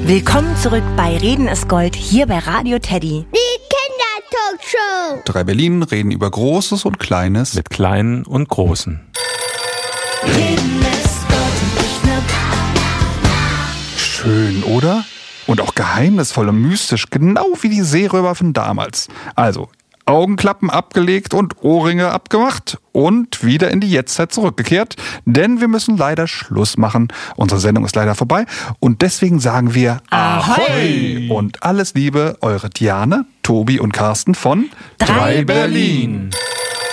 Willkommen zurück bei Reden ist Gold, hier bei Radio Teddy. Die Kindertalkshow. 3 Berlin reden über Großes und Kleines. Mit Kleinen und Großen. Reden ist Gold und nicht nur Schön, oder? Und auch geheimnisvoll und mystisch, genau wie die Seerömer von damals. Also, Augenklappen abgelegt und Ohrringe abgemacht und wieder in die Jetztzeit zurückgekehrt, denn wir müssen leider Schluss machen. Unsere Sendung ist leider vorbei und deswegen sagen wir Ahoi! Und alles Liebe, eure Diane, Tobi und Carsten von 3 Berlin.